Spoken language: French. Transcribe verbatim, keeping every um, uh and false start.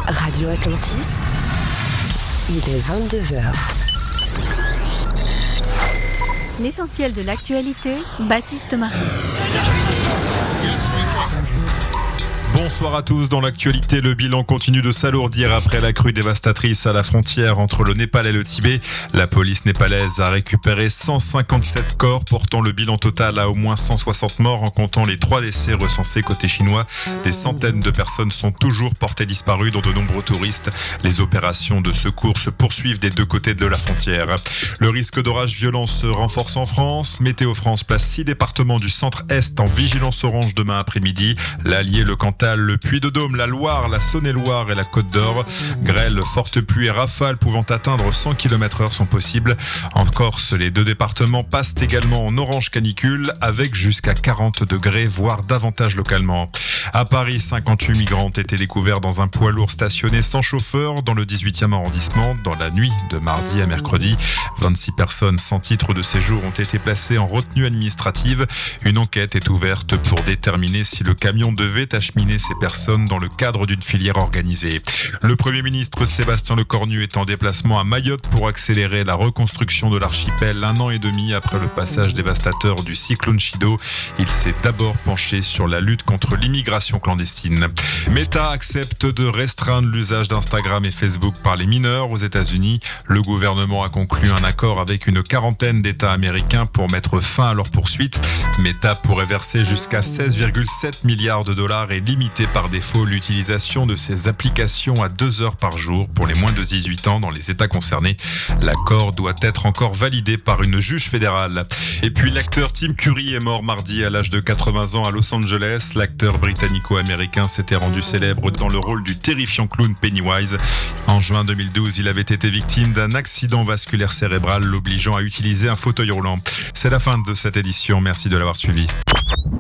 Radio Atlantis, il est vingt-deux heures. L'essentiel de l'actualité, Baptiste Marie. Bonsoir à tous. Dans l'actualité, le bilan continue de s'alourdir après la crue dévastatrice à la frontière entre le Népal et le Tibet. La police népalaise a récupéré cent cinquante-sept corps, portant le bilan total à au moins cent soixante morts en comptant les trois décès recensés côté chinois. Des centaines de personnes sont toujours portées disparues, dont de nombreux touristes. Les opérations de secours se poursuivent des deux côtés de la frontière. Le risque d'orage violent se renforce en France. Météo France place six départements du centre-est en vigilance orange demain après-midi. L'Allier, le Cantal, le Puy-de-Dôme, la Loire, la Saône-et-Loire et la Côte d'Or. Grêle, fortes pluies et rafales pouvant atteindre cent kilomètres heure sont possibles. En Corse, les deux départements passent également en orange canicule avec jusqu'à quarante degrés, voire davantage localement. À Paris, cinquante-huit migrants ont été découverts dans un poids lourd stationné sans chauffeur dans le dix-huitième arrondissement dans la nuit de mardi à mercredi. vingt-six personnes sans titre de séjour ont été placées en retenue administrative. Une enquête est ouverte pour déterminer si le camion devait acheminer ces personnes dans le cadre d'une filière organisée. Le Premier ministre Sébastien Lecornu est en déplacement à Mayotte pour accélérer la reconstruction de l'archipel un an et demi après le passage dévastateur du cyclone Chido. Il s'est d'abord penché sur la lutte contre l'immigration clandestine. Meta accepte de restreindre l'usage d'Instagram et Facebook par les mineurs aux États-Unis. Le gouvernement a conclu un accord avec une quarantaine d'États américains pour mettre fin à leurs poursuites. Meta pourrait verser jusqu'à seize virgule sept milliards de dollars et limiter par défaut l'utilisation de ces applications à deux heures par jour pour les moins de dix-huit ans dans les États concernés. L'accord doit être encore validé par une juge fédérale. Et puis l'acteur Tim Curry est mort mardi à l'âge de quatre-vingts ans à Los Angeles. L'acteur britannico-américain s'était rendu célèbre dans le rôle du terrifiant clown Pennywise. En juin deux mille douze, il avait été victime d'un accident vasculaire cérébral l'obligeant à utiliser un fauteuil roulant. C'est la fin de cette édition. Merci de l'avoir suivi.